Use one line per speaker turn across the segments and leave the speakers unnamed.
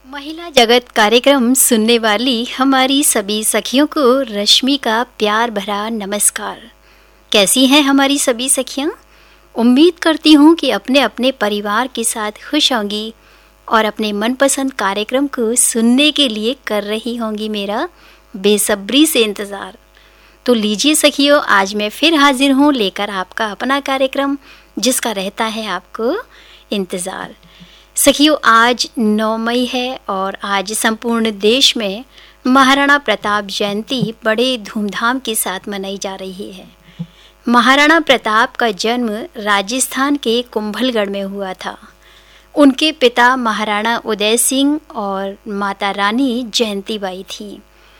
महिला जगत कार्यक्रम सुनने वाली हमारी सभी सखियों को रश्मि का प्यार भरा नमस्कार। कैसी हैं हमारी सभी सखियां? उम्मीद करती हूं कि अपने अपने परिवार के साथ खुश होंगी और अपने मनपसंद कार्यक्रम को सुनने के लिए कर रही होंगी मेरा बेसब्री से इंतज़ार। तो लीजिए सखियों, आज मैं फिर हाजिर हूं लेकर आपका अपना कार्यक्रम जिसका रहता है आपको इंतज़ार। सखियों, आज 9 मई है और आज संपूर्ण देश में महाराणा प्रताप जयंती बड़े धूमधाम के साथ मनाई जा रही है। महाराणा प्रताप का जन्म राजस्थान के कुंभलगढ़ में हुआ था। उनके पिता महाराणा उदय सिंह और माता रानी जयंतीबाई थी।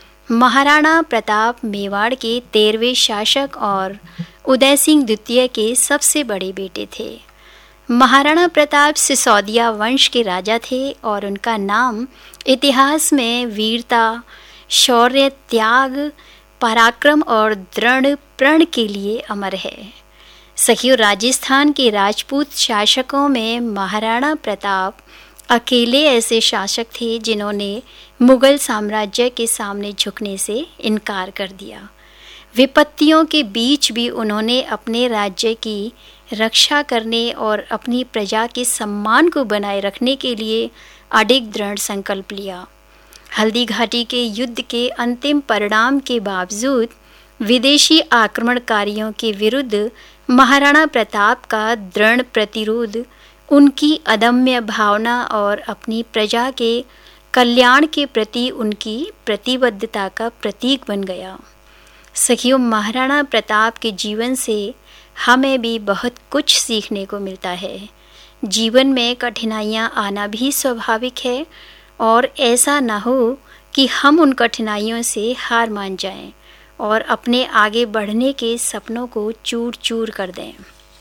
महाराणा प्रताप मेवाड़ के 13वें शासक और उदय सिंह द्वितीय के सबसे बड़े बेटे थे। महाराणा प्रताप सिसोदिया वंश के राजा थे और उनका नाम इतिहास में वीरता, शौर्य, त्याग, पराक्रम और दृढ़ प्रण के लिए अमर है। सखियों, राजस्थान के राजपूत शासकों में महाराणा प्रताप अकेले ऐसे शासक थे जिन्होंने मुगल साम्राज्य के सामने झुकने से इनकार कर दिया। विपत्तियों के बीच भी उन्होंने अपने राज्य की रक्षा करने और अपनी प्रजा के सम्मान को बनाए रखने के लिए अडिग दृढ़ संकल्प लिया। हल्दी घाटी के युद्ध के अंतिम परिणाम के बावजूद विदेशी आक्रमणकारियों के विरुद्ध महाराणा प्रताप का दृढ़ प्रतिरोध उनकी अदम्य भावना और अपनी प्रजा के कल्याण के प्रति उनकी प्रतिबद्धता का प्रतीक बन गया। सखियों, महाराणा प्रताप के जीवन से हमें भी बहुत कुछ सीखने को मिलता है। जीवन में कठिनाइयाँ आना भी स्वाभाविक है और ऐसा ना हो कि हम उन कठिनाइयों से हार मान जाएं और अपने आगे बढ़ने के सपनों को चूर चूर कर दें।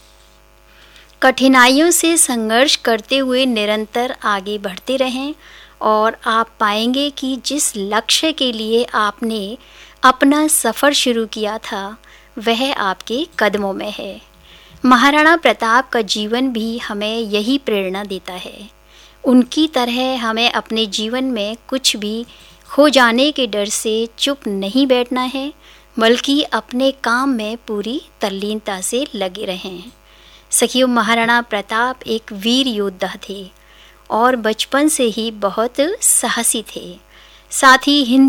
कठिनाइयों से संघर्ष करते हुए निरंतर आगे बढ़ते रहें और आप पाएंगे कि जिस लक्ष्य के लिए आपने अपना सफ़र शुरू किया था वह आपके कदमों में है। महाराणा प्रताप का जीवन भी हमें यही प्रेरणा देता है। उनकी तरह हमें अपने जीवन में कुछ भी खो जाने के डर से चुप नहीं बैठना है, बल्कि अपने काम में पूरी तल्लीनता से लगे रहें। सखियों, महाराणा प्रताप एक वीर योद्धा थे और बचपन से ही बहुत साहसी थे। साथ ही